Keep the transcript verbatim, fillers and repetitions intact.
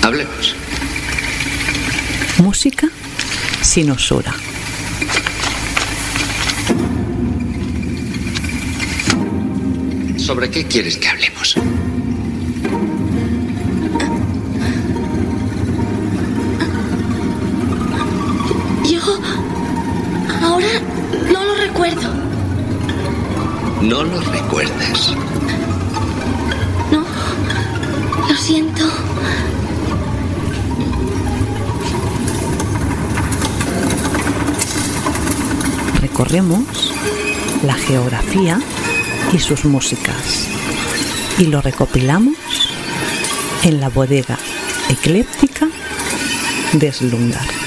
Hablemos. Música sin usura. ¿Sobre qué quieres que hablemos? Yo ahora no lo recuerdo. ¿No lo recuerdas? No, lo siento. Recorremos la geografía y sus músicas y lo recopilamos en la bodega ecléptica de Slumdar.